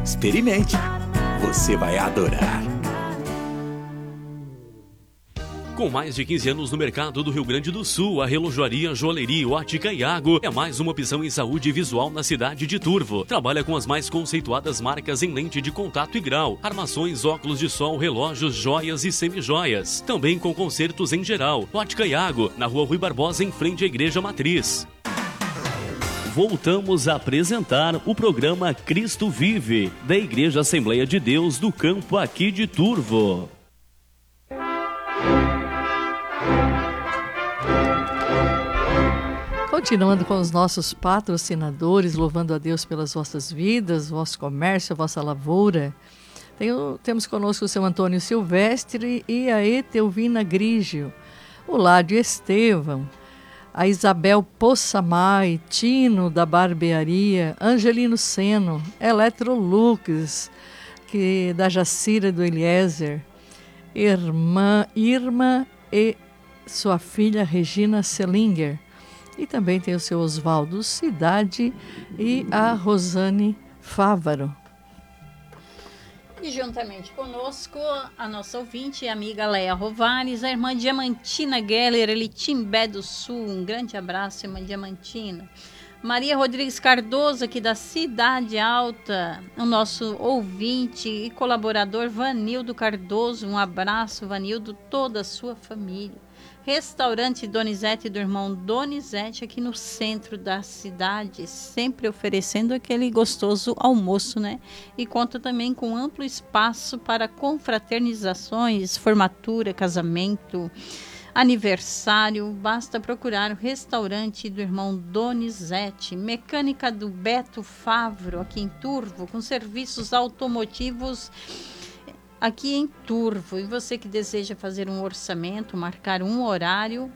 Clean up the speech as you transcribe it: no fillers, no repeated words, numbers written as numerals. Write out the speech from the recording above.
Experimente. Você vai adorar. Com mais de 15 anos no mercado do Rio Grande do Sul, a relojoaria Joalheria Ótica Iago é mais uma opção em saúde visual na cidade de Turvo. Trabalha com as mais conceituadas marcas em lente de contato e grau, armações, óculos de sol, relógios, joias e semijoias. Também com concertos em geral. Ótica Iago, na Rua Rui Barbosa, em frente à Igreja Matriz. Voltamos a apresentar o programa Cristo Vive, da Igreja Assembleia de Deus do Campo aqui de Turvo. Continuando com os nossos patrocinadores, louvando a Deus pelas vossas vidas, vosso comércio, vossa lavoura. Temos conosco o seu Antônio Silvestre e a Etelvina Grígio, o Ládio Estevão, a Isabel Poçamai, Tino da Barbearia, Angelino Seno, Electrolux, da Jacira do Eliezer, Irmã Irma e sua filha Regina Selinger. E também tem o seu Oswaldo Cidade e a Rosane Fávaro. E juntamente conosco, a nossa ouvinte e amiga Leia Rovares, a irmã Diamantina Geller, Elitimbé do Sul. Um grande abraço, irmã Diamantina. Maria Rodrigues Cardoso, aqui da Cidade Alta, o nosso ouvinte e colaborador Vanildo Cardoso. Um abraço, Vanildo, toda a sua família. Restaurante Donizete do irmão Donizete, aqui no centro da cidade, sempre oferecendo aquele gostoso almoço, né? E conta também com amplo espaço para confraternizações, formatura, casamento, aniversário. Basta procurar o restaurante do irmão Donizete. Mecânica do Beto Favro, aqui em Turvo, com serviços automotivos aqui em Turvo. E você que deseja fazer um orçamento, marcar um horário,